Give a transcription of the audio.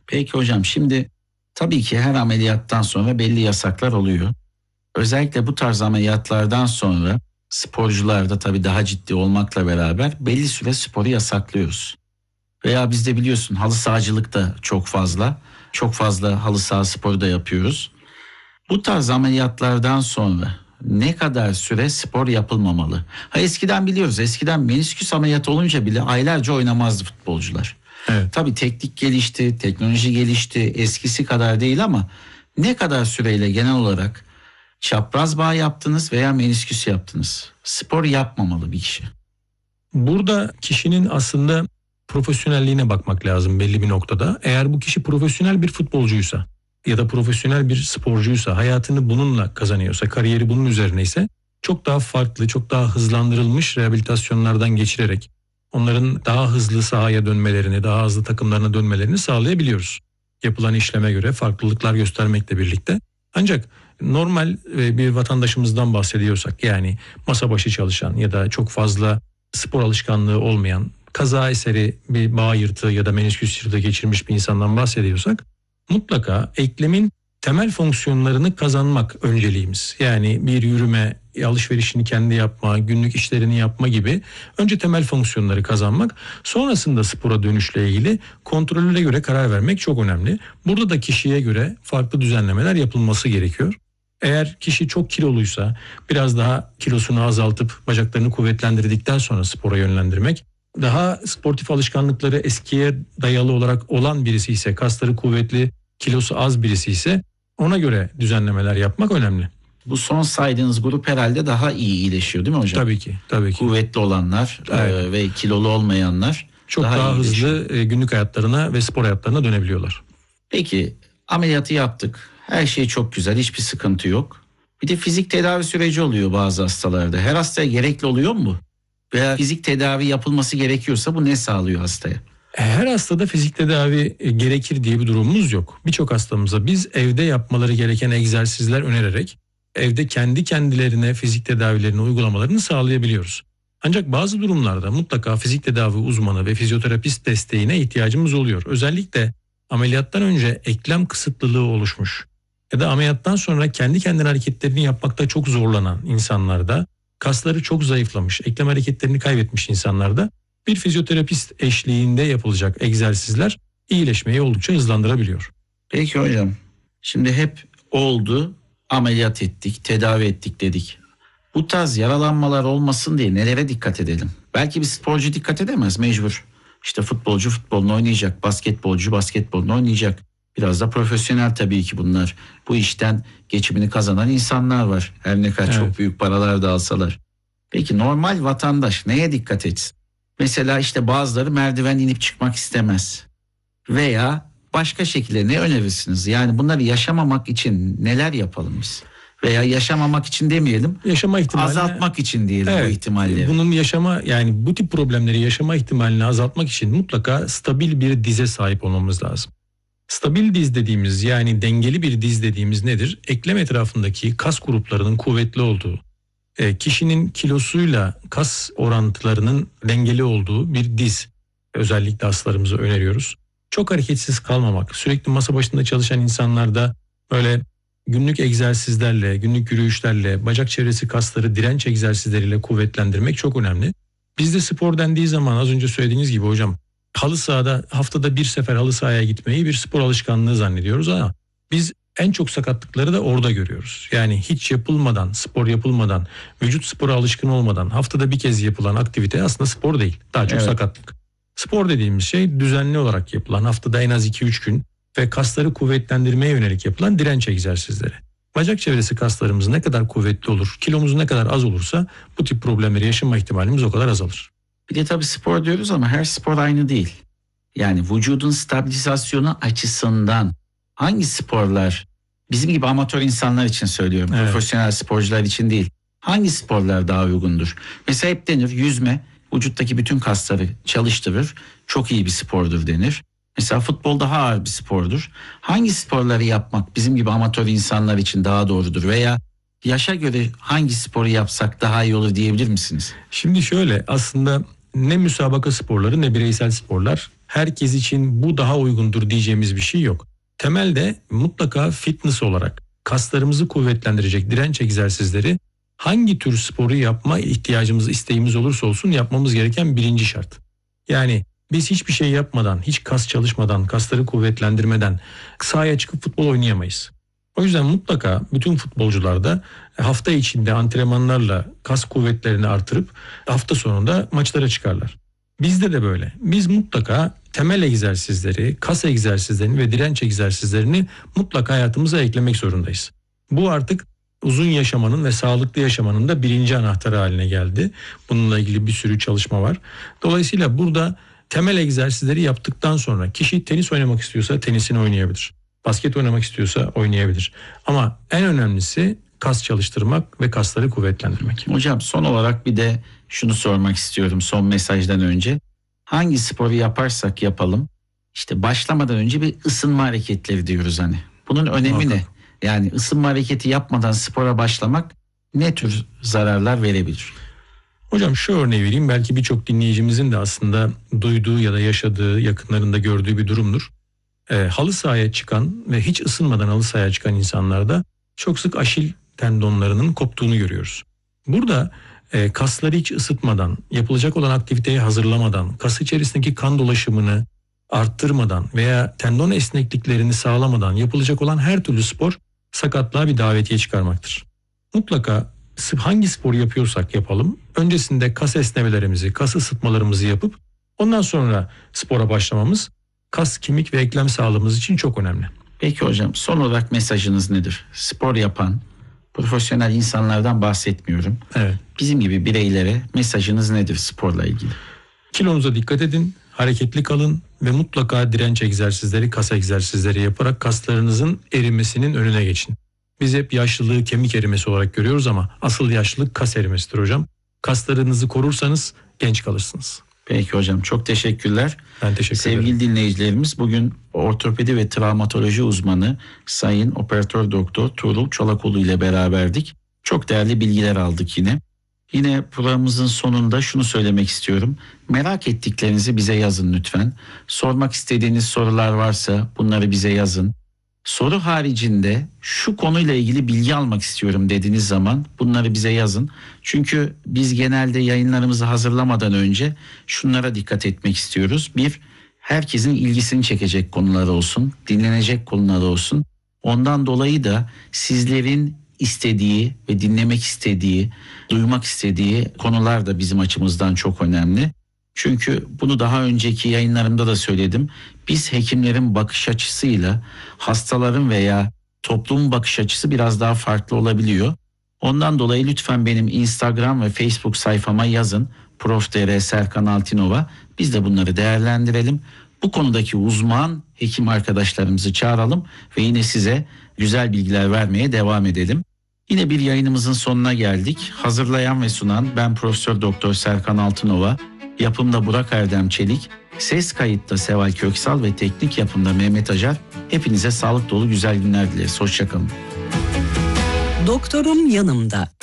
Peki hocam, şimdi tabii ki her ameliyattan sonra belli yasaklar oluyor. Özellikle bu tarz ameliyatlardan sonra sporcularda tabii daha ciddi olmakla beraber belli süre sporu yasaklıyoruz. Veya bizde biliyorsun halı sahacılık da çok fazla. Çok fazla halı saha sporu da yapıyoruz. Bu tarz ameliyatlardan sonra ne kadar süre spor yapılmamalı? Eskiden biliyoruz, eskiden menisküs ameliyatı olunca bile aylarca oynamazdı futbolcular. Evet. Tabii teknik gelişti, teknoloji gelişti, eskisi kadar değil ama ne kadar süreyle genel olarak çapraz bağ yaptınız veya menisküs yaptınız? Spor yapmamalı bir kişi. Burada kişinin aslında profesyonelliğine bakmak lazım belli bir noktada. Eğer bu kişi profesyonel bir futbolcuysa ya da profesyonel bir sporcuysa, hayatını bununla kazanıyorsa, kariyeri bunun üzerine ise çok daha farklı, çok daha hızlandırılmış rehabilitasyonlardan geçirerek onların daha hızlı sahaya dönmelerini, daha hızlı takımlarına dönmelerini sağlayabiliyoruz. Yapılan işleme göre farklılıklar göstermekle birlikte. Ancak normal bir vatandaşımızdan bahsediyorsak, yani masa başı çalışan ya da çok fazla spor alışkanlığı olmayan, kaza eseri bir bağ yırtığı ya da menisküs yırtığı geçirmiş bir insandan bahsediyorsak, mutlaka eklemin temel fonksiyonlarını kazanmak önceliğimiz. Yani bir yürüme, alışverişini kendi yapma, günlük işlerini yapma gibi önce temel fonksiyonları kazanmak, sonrasında spora dönüşle ilgili kontrollere göre karar vermek çok önemli. Burada da kişiye göre farklı düzenlemeler yapılması gerekiyor. Eğer kişi çok kiloluysa biraz daha kilosunu azaltıp bacaklarını kuvvetlendirdikten sonra spora yönlendirmek, daha sportif alışkanlıkları eskiye dayalı olarak olan birisi ise, kasları kuvvetli, kilosu az birisi ise ona göre düzenlemeler yapmak önemli. Bu son saydığınız grup herhalde daha iyi iyileşiyor değil mi hocam? Tabii ki. Kuvvetli olanlar ve kilolu olmayanlar çok daha hızlı günlük hayatlarına ve spor hayatlarına dönebiliyorlar. Peki ameliyatı yaptık. Her şey çok güzel, hiçbir sıkıntı yok. Bir de fizik tedavi süreci oluyor bazı hastalarda. Her hastaya gerekli oluyor mu? Veya fizik tedavi yapılması gerekiyorsa bu ne sağlıyor hastaya? Her hastada fizik tedavi gerekir diye bir durumumuz yok. Birçok hastamıza biz evde yapmaları gereken egzersizler önererek evde kendi kendilerine fizik tedavilerini uygulamalarını sağlayabiliyoruz. Ancak bazı durumlarda mutlaka fizik tedavi uzmanı ve fizyoterapist desteğine ihtiyacımız oluyor. Özellikle ameliyattan önce eklem kısıtlılığı oluşmuş ya da ameliyattan sonra kendi kendine hareketlerini yapmakta çok zorlanan insanlarda, kasları çok zayıflamış, eklem hareketlerini kaybetmiş insanlarda bir fizyoterapist eşliğinde yapılacak egzersizler iyileşmeyi oldukça hızlandırabiliyor. Peki hocam, şimdi hep oldu, ameliyat ettik, tedavi ettik dedik. Bu tarz yaralanmalar olmasın diye nelere dikkat edelim? Belki bir sporcu dikkat edemez, mecbur. İşte futbolcu futbolunu oynayacak, basketbolcu basketbolunu oynayacak. Biraz da profesyonel tabii ki bunlar. Bu işten geçimini kazanan insanlar var. Her ne kadar çok büyük paralar da alsalar. Peki normal vatandaş neye dikkat etsin? Mesela işte bazıları merdiven inip çıkmak istemez. Veya başka şekilde ne önerirsiniz? Yani bunları yaşamamak için neler yapalım biz? Veya yaşamamak için demeyelim, yaşama ihtimalini azaltmak için diyelim bu ihtimalleri. Bunun yani bu tip problemleri yaşama ihtimalini azaltmak için mutlaka stabil bir dize sahip olmamız lazım. Stabil diz dediğimiz, yani dengeli bir diz dediğimiz nedir? Eklem etrafındaki kas gruplarının kuvvetli olduğu, kişinin kilosuyla kas orantılarının dengeli olduğu bir diz özellikle hastalarımıza öneriyoruz. Çok hareketsiz kalmamak, sürekli masa başında çalışan insanlarda böyle günlük egzersizlerle, günlük yürüyüşlerle, bacak çevresi kasları direnç egzersizleriyle kuvvetlendirmek çok önemli. Bizde spor dendiği zaman az önce söylediğiniz gibi hocam, halı sahada haftada bir sefer halı sahaya gitmeyi bir spor alışkanlığı zannediyoruz ama biz en çok sakatlıkları da orada görüyoruz. Yani hiç yapılmadan, spor yapılmadan, vücut spora alışkın olmadan haftada bir kez yapılan aktivite aslında spor değil. Daha çok sakatlık. Spor dediğimiz şey düzenli olarak yapılan, haftada en az 2-3 gün ve kasları kuvvetlendirmeye yönelik yapılan direnç egzersizleri. Bacak çevresi kaslarımız ne kadar kuvvetli olur, kilomuz ne kadar az olursa bu tip problemleri yaşama ihtimalimiz o kadar azalır. Bir de tabii spor diyoruz ama her spor aynı değil. Yani vücudun stabilizasyonu açısından hangi sporlar, bizim gibi amatör insanlar için söylüyorum, profesyonel sporcular için değil, hangi sporlar daha uygundur? Mesela hep denir yüzme vücuttaki bütün kasları çalıştırır, çok iyi bir spordur denir. Mesela futbol daha ağır bir spordur. Hangi sporları yapmak bizim gibi amatör insanlar için daha doğrudur veya yaşa göre hangi sporu yapsak daha iyi olur diyebilir misiniz? Şimdi şöyle, aslında ne müsabaka sporları ne bireysel sporlar herkes için bu daha uygundur diyeceğimiz bir şey yok. Temelde mutlaka fitness olarak kaslarımızı kuvvetlendirecek direnç egzersizleri hangi tür sporu yapma isteğimiz olursa olsun yapmamız gereken birinci şart. Yani biz hiçbir şey yapmadan, hiç kas çalışmadan, kasları kuvvetlendirmeden sahaya çıkıp futbol oynayamayız. O yüzden mutlaka bütün futbolcular da hafta içinde antrenmanlarla kas kuvvetlerini artırıp hafta sonunda maçlara çıkarlar. Bizde de böyle. Biz mutlaka temel egzersizleri, kas egzersizlerini ve direnç egzersizlerini mutlaka hayatımıza eklemek zorundayız. Bu artık uzun yaşamanın ve sağlıklı yaşamanın da birinci anahtarı haline geldi. Bununla ilgili bir sürü çalışma var. Dolayısıyla burada temel egzersizleri yaptıktan sonra kişi tenis oynamak istiyorsa tenisini oynayabilir. Basket oynamak istiyorsa oynayabilir. Ama en önemlisi kas çalıştırmak ve kasları kuvvetlendirmek. Hocam son olarak bir de şunu sormak istiyorum son mesajdan önce. Hangi sporu yaparsak yapalım işte başlamadan önce bir ısınma hareketleri diyoruz hani. Bunun önemi ne? Yani ısınma hareketi yapmadan spora başlamak ne tür zararlar verebilir? Hocam şu örneği vereyim, belki birçok dinleyicimizin de aslında duyduğu ya da yaşadığı, yakınlarında gördüğü bir durumdur. Halı sahaya çıkan ve hiç ısınmadan halı sahaya çıkan insanlarda çok sık aşil tendonlarının koptuğunu görüyoruz. Burada kasları hiç ısıtmadan, yapılacak olan aktiviteyi hazırlamadan, kas içerisindeki kan dolaşımını arttırmadan veya tendon esnekliklerini sağlamadan yapılacak olan her türlü spor sakatlığa bir davetiye çıkarmaktır. Mutlaka hangi sporu yapıyorsak yapalım, öncesinde kas esnemelerimizi, kas ısıtmalarımızı yapıp ondan sonra spora başlamamız kas, kemik ve eklem sağlığımız için çok önemli. Peki hocam son olarak mesajınız nedir? Spor yapan profesyonel insanlardan bahsetmiyorum. Evet. Bizim gibi bireylere mesajınız nedir sporla ilgili? Kilonuza dikkat edin, hareketli kalın ve mutlaka direnç egzersizleri, kas egzersizleri yaparak kaslarınızın erimesinin önüne geçin. Biz hep yaşlılığı kemik erimesi olarak görüyoruz ama asıl yaşlılık kas erimesidir hocam. Kaslarınızı korursanız genç kalırsınız. Peki hocam çok teşekkürler. Ben teşekkür ederim. Sevgili dinleyicilerimiz, bugün ortopedi ve travmatoloji uzmanı Sayın Operatör Doktor Tuğrul Çolakoğlu ile beraberdik. Çok değerli bilgiler aldık yine. Yine programımızın sonunda şunu söylemek istiyorum. Merak ettiklerinizi bize yazın lütfen. Sormak istediğiniz sorular varsa bunları bize yazın. Soru haricinde şu konuyla ilgili bilgi almak istiyorum dediğiniz zaman bunları bize yazın. Çünkü biz genelde yayınlarımızı hazırlamadan önce şunlara dikkat etmek istiyoruz. Bir, herkesin ilgisini çekecek konular olsun, dinlenecek konular olsun. Ondan dolayı da sizlerin istediği ve dinlemek istediği, duymak istediği konular da bizim açımızdan çok önemli. Çünkü bunu daha önceki yayınlarımda da söyledim. Biz hekimlerin bakış açısıyla hastaların veya toplumun bakış açısı biraz daha farklı olabiliyor. Ondan dolayı lütfen benim Instagram ve Facebook sayfama yazın. Prof. Dr. Serkan Altinova. Biz de bunları değerlendirelim. Bu konudaki uzman hekim arkadaşlarımızı çağıralım ve yine size güzel bilgiler vermeye devam edelim. Yine bir yayınımızın sonuna geldik. Hazırlayan ve sunan ben Profesör Doktor Serkan Altınova. Yapımda Burak Erdem Çelik, ses kayıtta Seval Köksal ve teknik yapımda Mehmet Acar. Hepinize sağlık dolu güzel günler dileriz. Hoşça kalın. Doktorum yanımda.